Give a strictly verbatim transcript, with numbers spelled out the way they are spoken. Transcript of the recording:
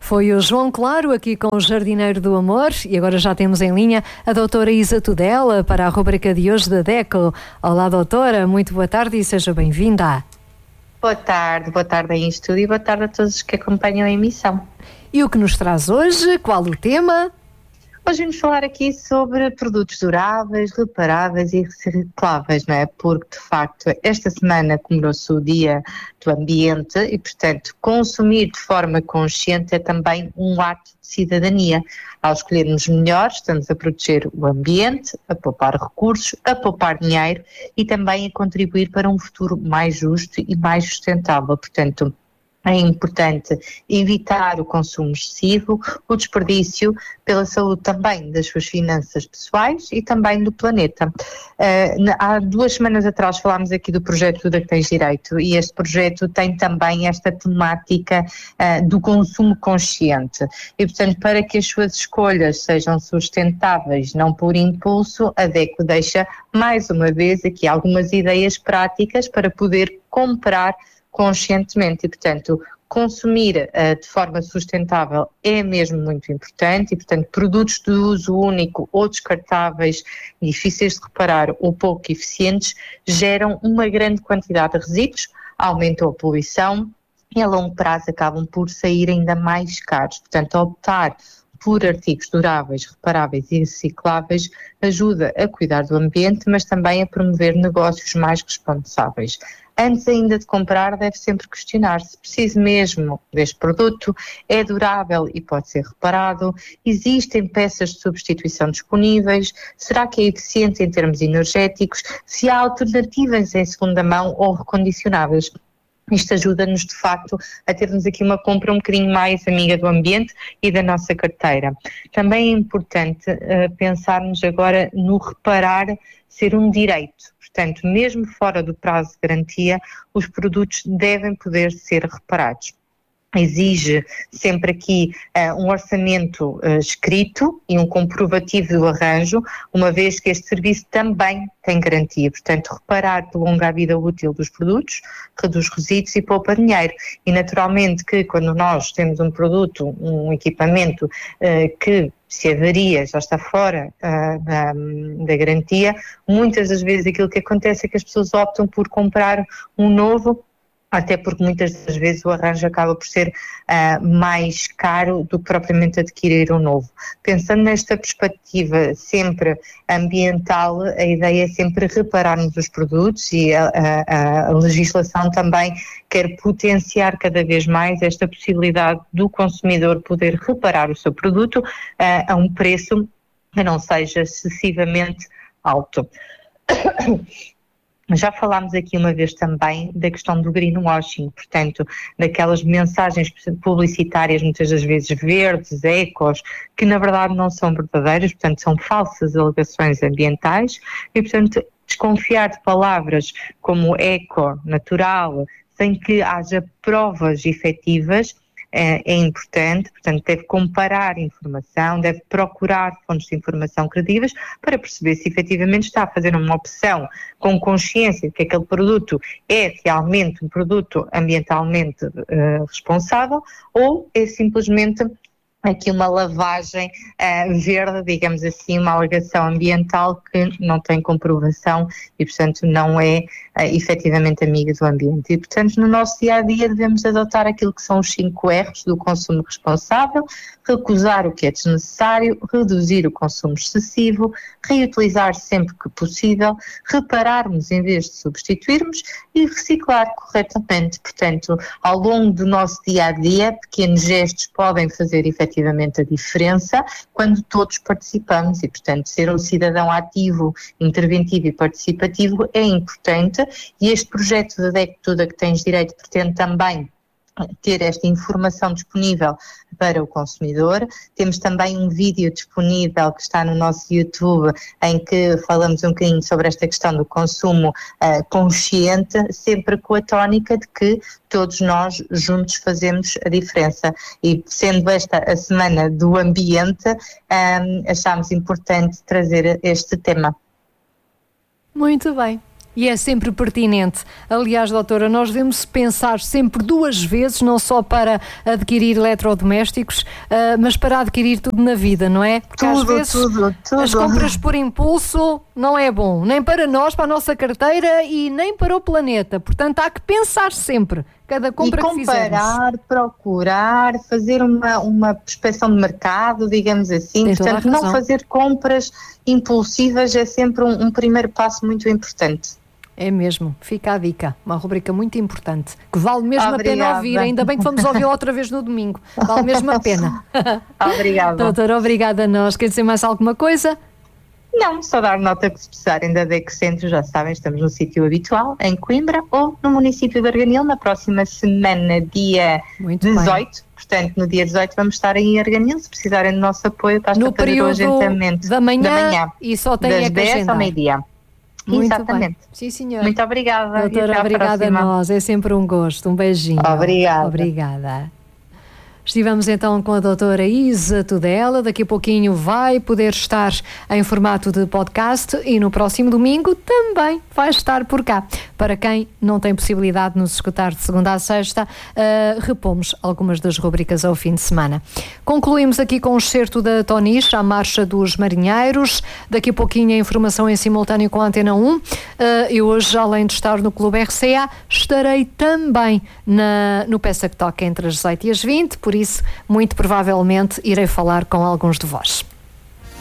Foi o João Claro aqui com o Jardineiro do Amor e agora já temos em linha a doutora Isa Tudela para a rubrica de hoje da DECO. Olá doutora, muito boa tarde e seja bem-vinda. Boa tarde, boa tarde aí em estúdio e boa tarde a todos que acompanham a emissão. E o que nos traz hoje? Qual o tema? Hoje vamos falar aqui sobre produtos duráveis, reparáveis e recicláveis, não é? Porque, de facto, esta semana comemorou-se o Dia do Ambiente e, portanto, consumir de forma consciente é também um ato de cidadania. Ao escolhermos melhor, estamos a proteger o ambiente, a poupar recursos, a poupar dinheiro e também a contribuir para um futuro mais justo e mais sustentável. Portanto, é importante evitar o consumo excessivo, o desperdício, pela saúde também das suas finanças pessoais e também do planeta. Uh, há duas semanas atrás falámos aqui do projeto Tudo a que Tens Direito e este projeto tem também esta temática uh, do consumo consciente. E, portanto, para que as suas escolhas sejam sustentáveis, não por impulso, a DECO deixa mais uma vez aqui algumas ideias práticas para poder comprar conscientemente e, portanto, consumir uh, de forma sustentável é mesmo muito importante e, portanto, produtos de uso único ou descartáveis, difíceis de reparar ou pouco eficientes, geram uma grande quantidade de resíduos, aumentam a poluição e a longo prazo acabam por sair ainda mais caros. Portanto, optar por artigos duráveis, reparáveis e recicláveis ajuda a cuidar do ambiente, mas também a promover negócios mais responsáveis. Antes ainda de comprar, deve sempre questionar se preciso mesmo deste produto, é durável e pode ser reparado, existem peças de substituição disponíveis, será que é eficiente em termos energéticos, se há alternativas em segunda mão ou recondicionáveis. Isto ajuda-nos, de facto, a termos aqui uma compra um bocadinho mais amiga do ambiente e da nossa carteira. Também é importante uh, pensarmos agora no reparar ser um direito. Portanto, mesmo fora do prazo de garantia, os produtos devem poder ser reparados. Exige sempre aqui uh, um orçamento uh, escrito e um comprovativo do arranjo, uma vez que este serviço também tem garantia. Portanto, reparar prolonga a vida útil dos produtos, reduz resíduos e poupa dinheiro. E naturalmente que quando nós temos um produto, um equipamento uh, que se avaria, já está fora uh, da, da garantia, muitas das vezes aquilo que acontece é que as pessoas optam por comprar um novo, até porque muitas das vezes o arranjo acaba por ser uh, mais caro do que propriamente adquirir um novo. Pensando nesta perspectiva sempre ambiental, a ideia é sempre repararmos os produtos e a, a, a legislação também quer potenciar cada vez mais esta possibilidade do consumidor poder reparar o seu produto uh, a um preço que não seja excessivamente alto. Já falámos aqui uma vez também da questão do greenwashing, portanto, daquelas mensagens publicitárias muitas das vezes verdes, ecos, que na verdade não são verdadeiras, portanto são falsas alegações ambientais e, portanto, desconfiar de palavras como eco, natural, sem que haja provas efetivas, é importante, portanto deve comparar informação, deve procurar fontes de informação credíveis para perceber se efetivamente está a fazer uma opção com consciência de que aquele produto é realmente um produto ambientalmente uh, responsável ou é simplesmente aqui uma lavagem uh, verde, digamos assim, uma alegação ambiental que não tem comprovação e, portanto, não é uh, efetivamente amiga do ambiente. E, portanto, no nosso dia-a-dia devemos adotar aquilo que são os cinco R's do consumo responsável, recusar o que é desnecessário, reduzir o consumo excessivo, reutilizar sempre que possível, repararmos em vez de substituirmos e reciclar corretamente. Portanto, ao longo do nosso dia-a-dia, pequenos gestos podem fazer efetivamente efetivamente a diferença quando todos participamos e, portanto, ser um cidadão ativo, interventivo e participativo é importante e este projeto da DECO Tudo a que Tens Direito pretende também ter esta informação disponível para o consumidor. Temos também um vídeo disponível que está no nosso YouTube em que falamos um bocadinho sobre esta questão do consumo uh, consciente, sempre com a tónica de que todos nós juntos fazemos a diferença. E sendo esta a semana do ambiente, um, achámos importante trazer este tema. Muito bem. E é sempre pertinente. Aliás, doutora, nós devemos pensar sempre duas vezes, não só para adquirir eletrodomésticos, uh, mas para adquirir tudo na vida, não é? Porque tudo, às vezes tudo, tudo. As compras por impulso não é bom, nem para nós, para a nossa carteira e nem para o planeta. Portanto, há que pensar sempre, cada compra e que fizermos. comparar, procurar, fazer uma, uma prospecção de mercado, digamos assim. Tem Portanto, não fazer compras impulsivas é sempre um, um primeiro passo muito importante. É mesmo, fica a dica, uma rubrica muito importante, que vale mesmo Obrigada. a pena ouvir, ainda bem que vamos ouvi-la outra vez no domingo, vale mesmo a pena. Obrigada. Doutora, obrigada a nós. Quer dizer mais alguma coisa? Não, só dar nota que se precisarem da D E C Centro, já sabem, estamos no sítio habitual, em Coimbra ou no município de Arganil, na próxima semana, dia Muito dezoito. Bem. Portanto, no dia dezoito vamos estar em Arganil, se precisarem do nosso apoio, basta no fazer o agendamento da manhã, da manhã e só tem das é que dez agendar. ao meio-dia. Muito Exatamente. Bem. Sim, senhor. Muito obrigada. Doutora, obrigada a nós. É sempre um gosto. Um beijinho. Obrigada. Obrigada. Estivemos então com a doutora Isa Tudela, daqui a pouquinho vai poder estar em formato de podcast e no próximo domingo também vai estar por cá. Para quem não tem possibilidade de nos escutar de segunda a sexta, uh, repomos algumas das rubricas ao fim de semana. Concluímos aqui com o excerto da Toniche, a Marcha dos Marinheiros, daqui a pouquinho a informação em simultâneo com a Antena um. Uh, e hoje, além de estar no Clube R C A, estarei também na, no Peça que Toca entre as dezoito e as vinte, por isso, muito provavelmente, irei falar com alguns de vós.